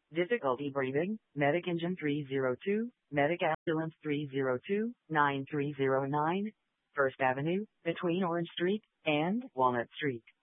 Difficulty breathing, Medic Engine 302, Medic Ambulance 302, 9309, First Avenue, between Orange Street and Walnut Street.